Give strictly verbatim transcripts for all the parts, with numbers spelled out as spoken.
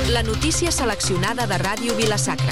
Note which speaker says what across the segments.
Speaker 1: La notícia seleccionada de Ràdio Vila-sacra.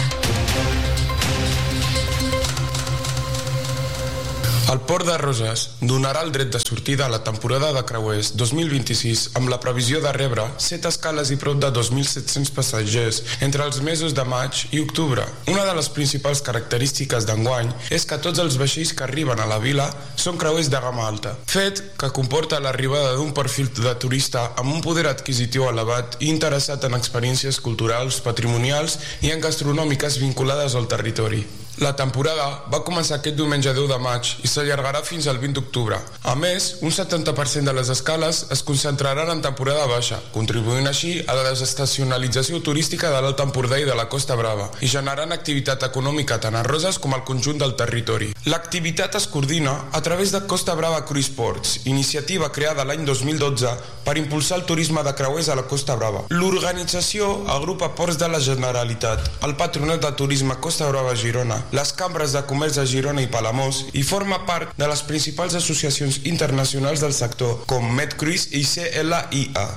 Speaker 2: El Port de Roses donarà el dret de sortida a la temporada de creuers dos mil vint-i-sis amb la previsió de rebre set escales i prop de dos mil set-cents passatgers entre els mesos de maig i octubre. Una de les principals característiques d'enguany és que tots els vaixells que arriben a la vila són creuers de gamma alta, fet que comporta l'arribada d'un perfil de turista amb un poder adquisitiu elevat i interessat en experiències culturals, patrimonials i en gastronòmiques vinculades al territori. La temporada va començar aquest diumenge deu de maig i s'allargarà fins al vint d'octubre. A més, un setanta per cent de les escales es concentraran en temporada baixa, contribuint així a la desestacionalització turística de l'Alt Empordà i de la Costa Brava i generant activitat econòmica tant a Roses com al conjunt del territori. L'activitat es coordina a través de Costa Brava Cruise Ports, iniciativa creada l'any dos mil dotze per impulsar el turisme de creuers a la Costa Brava. L'organització agrupa ports de la Generalitat, el Patronat de Turisme Costa Brava Girona, les cambres de comerç de Girona i Palamós i forma part de les principals associacions internacionals del sector, com MedCruise i C L I A.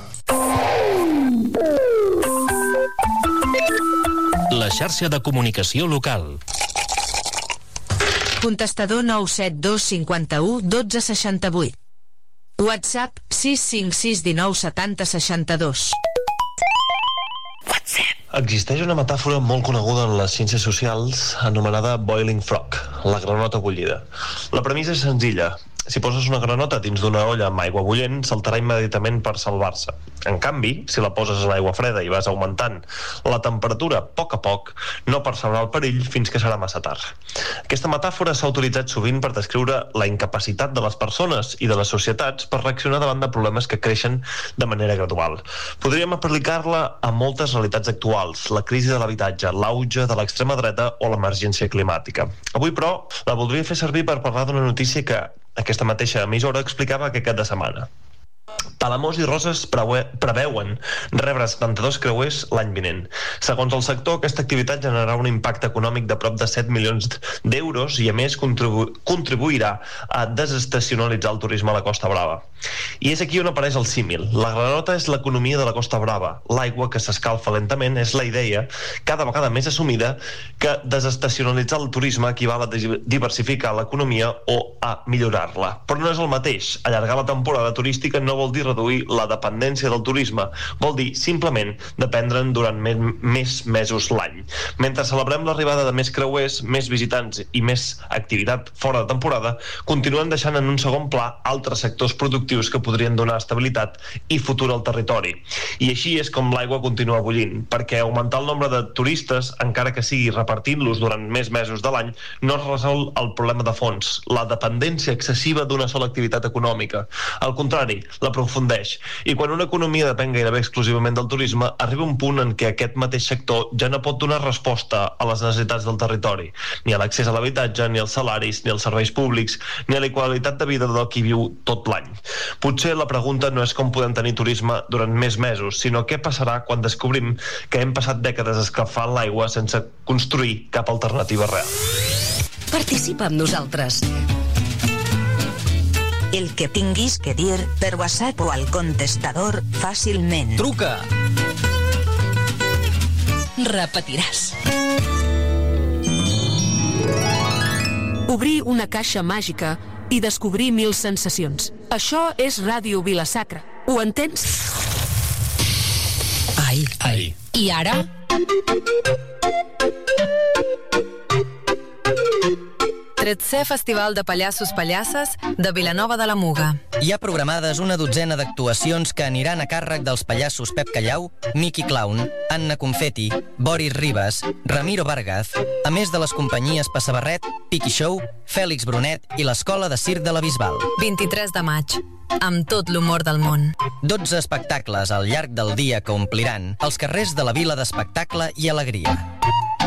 Speaker 3: La xarxa de comunicació local.
Speaker 1: Contestador nou set dos cinquanta-u dotze seixanta-vuit. WhatsApp sis cinc sis dinou setanta seixanta-dos.
Speaker 4: Existeix una metàfora molt coneguda en les ciències socials anomenada boiling frog, la granota bullida. La premissa és senzilla. Si poses una granota dins d'una olla amb aigua bullent, saltarà immediatament per salvar-se. En canvi, si la poses en aigua freda i vas augmentant la temperatura a poc a poc, no percebrà el perill fins que serà massa tard. Aquesta metàfora s'ha utilitzat sovint per descriure la incapacitat de les persones i de les societats per reaccionar davant de problemes que creixen de manera gradual. Podríem aplicar-la a moltes realitats actuals, la crisi de l'habitatge, l'auge de l'extrema dreta o l'emergència climàtica. Avui, però, la voldria fer servir per parlar d'una notícia que aquesta mateixa emissora explicava aquest cap de setmana. Palamós i Roses preveuen rebre setanta-dos creuers l'any vinent. Segons el sector, aquesta activitat generarà un impacte econòmic de prop de set milions d'euros i, a més, contribu contribuirà a desestacionalitzar el turisme a la Costa Brava. I és aquí on apareix el símil. La granota és l'economia de la Costa Brava. L'aigua que s'escalfa lentament és la idea, cada vegada més assumida, que desestacionalitzar el turisme equival a diversificar l'economia o a millorar-la. Però no és el mateix. Allargar la temporada turística no vol dir reduir la dependència del turisme, vol dir simplement dependre'n durant més, més mesos l'any. Mentre celebrem l'arribada de més creuers, més visitants i més activitat fora de temporada, continuen deixant en un segon pla altres sectors productius que podrien donar estabilitat i futur al territori. I així és com l'aigua continua bullint, perquè augmentar el nombre de turistes, encara que sigui repartint-los durant més mesos de l'any, no resol el problema de fons, la dependència excessiva d'una sola activitat econòmica. Al contrari, la aprofundeix. I quan una economia depèn gairebé exclusivament del turisme, arriba un punt en què aquest mateix sector ja no pot donar resposta a les necessitats del territori, ni a l'accés a l'habitatge, ni als salaris, ni als serveis públics, ni a la qualitat de vida del qui viu tot l'any. Potser la pregunta no és com podem tenir turisme durant més mesos, sinó què passarà quan descobrim que hem passat dècades escalfant l'aigua sense construir cap alternativa real.
Speaker 5: Participa amb nosaltres. El que tinguis que dir per WhatsApp o al contestador fàcilment.
Speaker 6: Truca!
Speaker 5: Repetiràs.
Speaker 1: Obrir una caixa màgica i descobrir mil sensacions. Això és Ràdio Vila-sacra. Ho entens?
Speaker 5: Ai.
Speaker 6: Ai.
Speaker 5: I ara?
Speaker 7: tretzè Festival de Pallassos Pallasses de Vilanova de la Muga.
Speaker 6: Hi ha programades una dotzena d'actuacions que aniran a càrrec dels pallassos Pep Callau, Miqui Clown, Anna Confetti, Boris Ribas, Ramiro Vargas, a més de les companyies Passabarret, Piqui Show, Fèlix Brunet i l'Escola de Circ de la Bisbal.
Speaker 7: vint-i-tres de maig, amb tot l'humor del món.
Speaker 6: dotze espectacles al llarg del dia que ompliran els carrers de la vila d'espectacle i alegria.